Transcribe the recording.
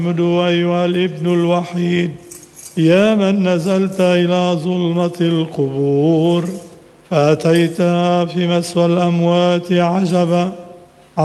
احمدوا أيها الابن الوحيد يا من نزلت إلى ظلمة القبور فأتيت في مسوى الأموات عجبا